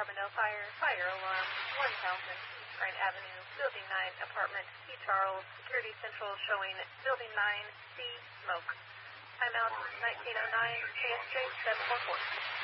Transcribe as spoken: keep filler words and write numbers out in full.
Carbondale Fire, fire alarm, one thousand East Grand Avenue, Building nine, apartment, C. Charles, Security Central showing Building nine, C. Smoke. Timeout nineteen oh nine, K S J seven four four.